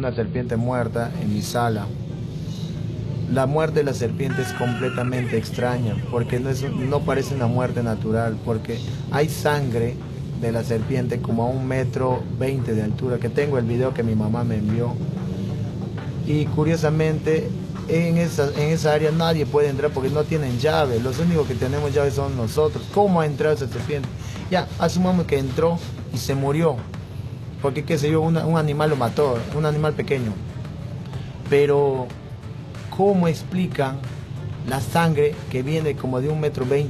una serpiente muerta en mi sala. La muerte de la serpiente es completamente extraña, porque no parece una muerte natural, porque hay sangre de la serpiente como a 1,20 m de altura, que tengo el video que mi mamá me envió. Y curiosamente, en esa área nadie puede entrar porque no tienen llave. Los únicos que tenemos llave son nosotros. ¿Cómo ha entrado esa serpiente? Ya, asumamos que entró y se murió, porque qué sé yo, un animal lo mató, un animal pequeño. Pero ¿cómo explican la sangre que viene como de 1,20 m